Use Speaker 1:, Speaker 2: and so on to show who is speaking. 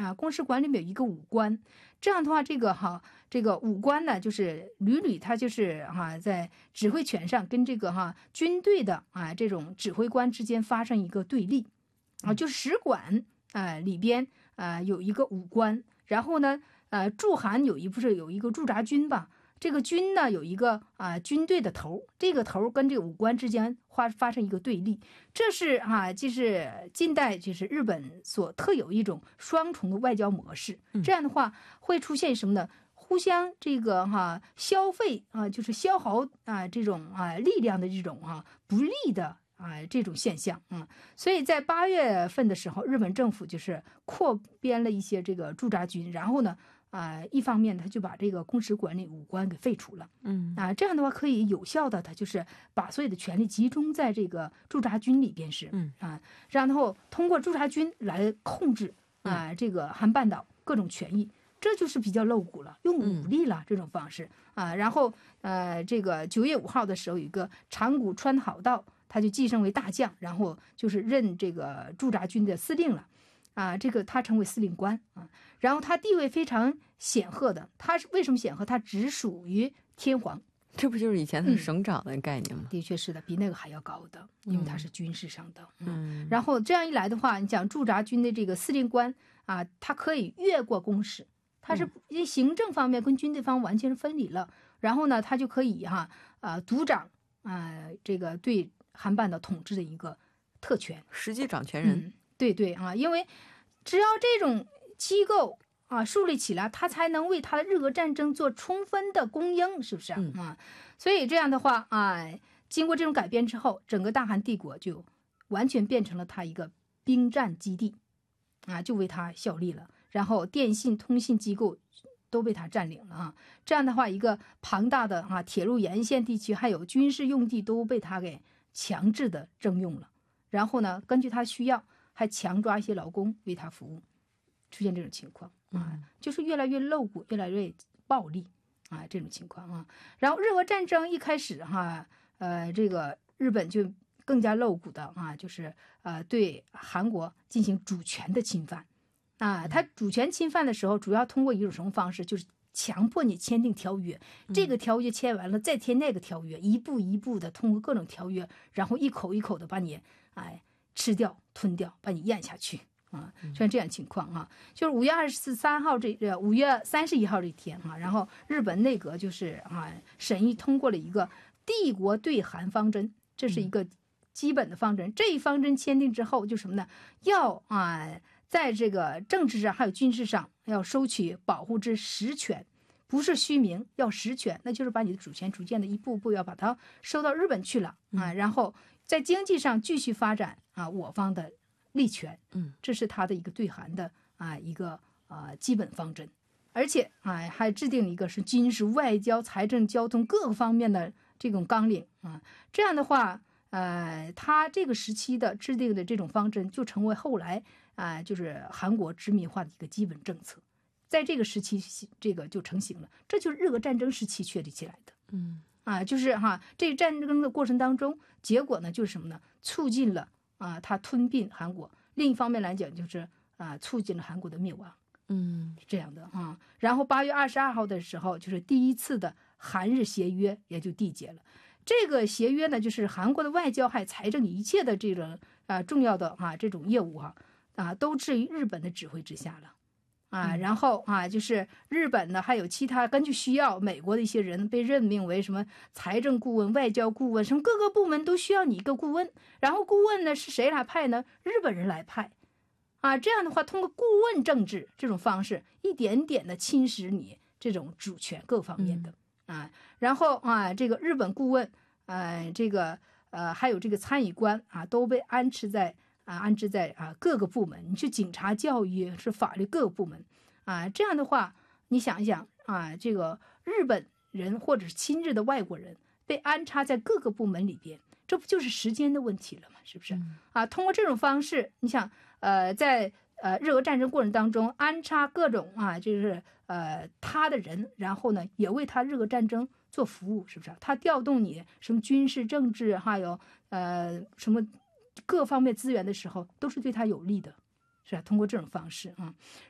Speaker 1: 公使馆里面有一个武官，这样的话，这个武官呢，就是屡屡他就是在指挥权上跟这个军队的这种指挥官之间发生一个对立就是使馆里边有一个武官，然后呢驻韩有一个驻扎军吧。这个军呢有一个军队的头，这个头跟这个武官之间发生一个对立，这是就是近代就是日本所特有一种双重的外交模式。这样的话会出现什么呢？互相这个消费就是消耗这种力量的这种不利的这种现象所以在8月份的时候，日本政府就是扩编了一些这个驻扎军，然后呢一方面他就把这个公使馆里武官给废除了，这样的话可以有效的他就是把所有的权力集中在这个驻扎军里边然后通过驻扎军来控制这个韩半岛各种权益，这就是比较露骨了，用武力了这种方式然后这个9月5号的时候，有一个长谷川好道，他就继升为大将，然后就是任这个驻扎军的司令了。这个他成为司令官然后他地位非常显赫的，他是为什么显赫？他直属于天皇，
Speaker 2: 这不就是以前的省长的概念吗？
Speaker 1: 的确是的，比那个还要高的，因为他是军事上的然后这样一来的话，你讲驻扎军的这个司令官他可以越过公使，他是行政方面跟军队方完全是分离了，然后呢他就可以独掌这个对韩半岛统治的一个特权，
Speaker 2: 实际掌权人
Speaker 1: 对因为只要这种机构树立起来，它才能为它的日俄战争做充分的供应，是不是所以这样的话经过这种改编之后，整个大韩帝国就完全变成了它一个兵战基地就为它效力了，然后电信通信机构都被它占领了这样的话，一个庞大的铁路沿线地区还有军事用地都被它给强制的征用了，然后呢根据它需要还强抓一些劳工为他服务，出现这种情况就是越来越露骨，越来越暴力这种情况然后日俄战争一开始这个日本就更加露骨的就是对韩国进行主权的侵犯他主权侵犯的时候，主要通过一种什么方式？就是强迫你签订条约，这个条约签完了再签那个条约，一步一步的通过各种条约，然后一口一口的把你吃掉吞掉，把你咽下去像这样情况就是5月23号5月31号这天然后日本内阁就是审议通过了一个帝国对韩方针，这是一个基本的方针。这一方针签订之后，就什么呢？要在这个政治上还有军事上要收取保护之实权，不是虚名，要实权，那就是把你的主权逐渐的一步步要把它收到日本去了然后在经济上继续发展我方的利权这是他的一个对韩的一个基本方针，而且还制定了一个是军事、外交、财政、交通各个方面的这种纲领这样的话他这个时期的制定的这种方针就成为后来就是韩国殖民化的一个基本政策，在这个时期这个就成型了，这就是日俄战争时期确立起来的就是这个战争的过程当中，结果呢就是什么呢？促进了他吞并韩国，另一方面来讲就是促进了韩国的灭亡是这样的然后8月22号的时候，就是第一次的韩日协约也就缔结了。这个协约呢，就是韩国的外交还有财政一切的这种重要的这种业务都置于日本的指挥之下了然后就是日本呢还有其他根据需要，美国的一些人被任命为什么财政顾问、外交顾问，什么各个部门都需要你一个顾问，然后顾问呢是谁来派呢？日本人来派这样的话通过顾问政治这种方式一点点的侵蚀你这种主权各方面的然后这个日本顾问这个还有这个参议官都被安置在各个部门，你是警察、教育、是法律各个部门这样的话你想一想这个日本人或者是亲日的外国人被安插在各个部门里边，这不就是时间的问题了吗？是不是通过这种方式，你想在日俄战争过程当中安插各种就是他的人，然后呢也为他日俄战争做服务，是不是他调动你什么军事、政治还有什么各方面资源的时候都是对他有利的，是吧？通过这种方式